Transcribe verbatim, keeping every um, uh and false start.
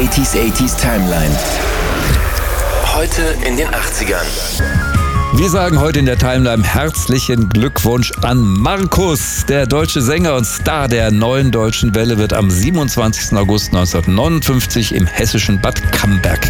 neunziger achtzig Timeline. Heute in den achtzigern. Wir sagen heute in der Timeline herzlichen Glückwunsch an Markus. Der deutsche Sänger und Star der neuen deutschen Welle wird am siebenundzwanzigsten August neunzehnhundertneunundfünfzig im hessischen Bad Camberg